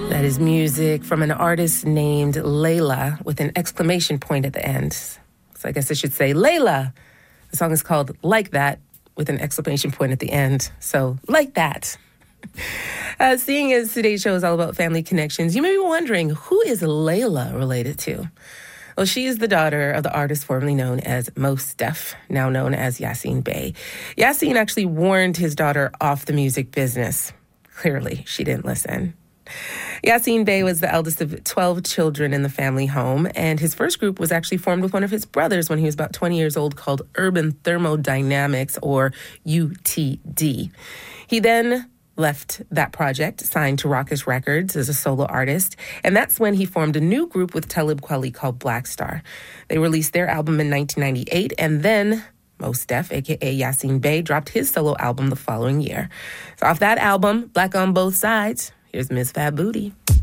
That is music from an artist named Layla with an exclamation point at the end. So I guess I should say Layla. The song is called Like That with an exclamation point at the end. So, like that. Seeing as today's show is all about family connections, you may be wondering, who is Layla related to? Well, she is the daughter of the artist formerly known as Mos Def, now known as Yasiin Bey. Yasiin actually warned his daughter off the music business. Clearly, she didn't listen. Yasiin Bey was the eldest of 12 children in the family home, and his first group was actually formed with one of his brothers when he was about 20 years old, called Urban Thermodynamics, or UTD. He then left that project, signed to Rawkus Records as a solo artist, and that's when he formed a new group with Talib Kweli called Black Star. They released their album in 1998, and then Mos Def, a.k.a. Yasiin Bey, dropped his solo album the following year. So off that album, Black on Both Sides, here's Miss Fat Booty.